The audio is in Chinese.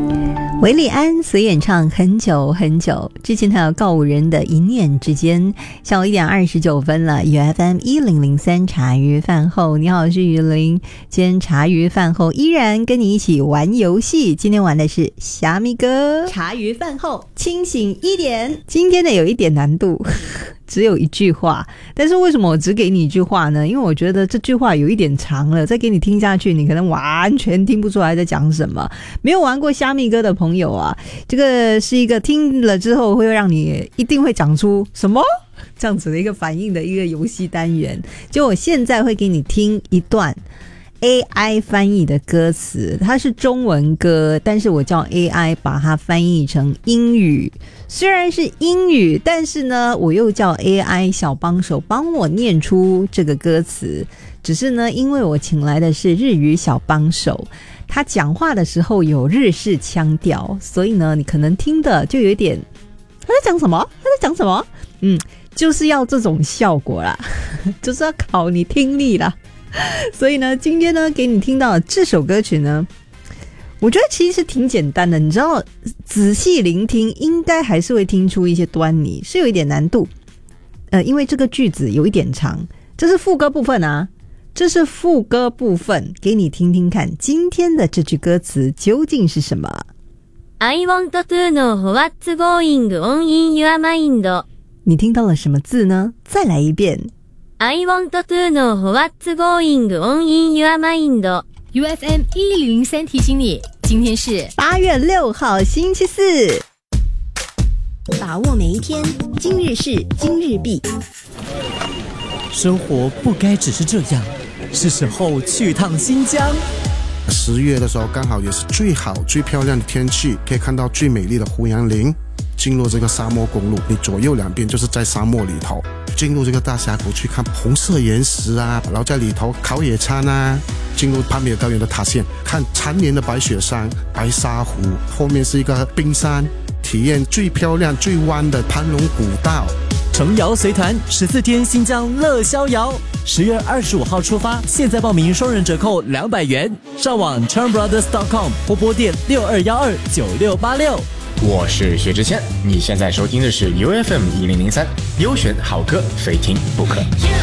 韦礼安所演唱很久很久之前，他有告五人的一念之间。下午1点29分了，UFM 1003茶余饭后，你好，我是于林。今天茶余饭后依然跟你一起玩游戏，今天玩的是虾米歌。茶余饭后清醒一点，今天的有一点难度，只有一句话，但是为什么我只给你一句话呢？因为我觉得这句话有一点长了，再给你听下去你可能完全听不出来在讲什么。没有玩过虾米歌的朋友啊，这个是一个听了之后会让你一定会讲出什么这样子的一个反应的一个游戏单元。就我现在会给你听一段AI 翻译的歌词，它是中文歌，但是我叫 AI 把它翻译成英语。虽然是英语，但是呢我又叫 AI 小帮手帮我念出这个歌词。只是呢因为我请来的是日语小帮手，他讲话的时候有日式腔调，所以呢你可能听的就有一点他在讲什么，就是要这种效果啦就是要考你听力啦。所以呢今天呢给你听到的这首歌曲呢，我觉得其实挺简单的，你知道仔细聆听应该还是会听出一些端倪，是有一点难度。因为这个句子有一点长，这是副歌部分啊，这是副歌部分，给你听听看今天的这句歌词究竟是什么。 I want to know what's going on in your mind。 你听到了什么字呢？再来一遍。 I want to know what's going on in your mind。 UFM 1003提醒你，今天是 8月6号星期四， 把握每一天，今日事今日毕。 生活不该只是这样，是时候去趟新疆。 10月的时候刚好也是最好最漂亮的天气，可以看到最美丽的胡杨林。进入这个沙漠公路，你左右两边就是在沙漠里头，进入这个大峡谷去看红色岩石啊，然后在里头烤野餐啊，进入攀岩高原的塔线，看缠绵的白雪山、白沙湖，后面是一个冰山，体验最漂亮最弯的盘龙古道。 程瑶随团14天新疆乐逍遥，10月25号出发，现在报名双人折扣200元，上网 charmbrothers.com 或拨电62129686。 我是薛之谦，你现在收听的是 UFM 1003，优选好歌非听不可。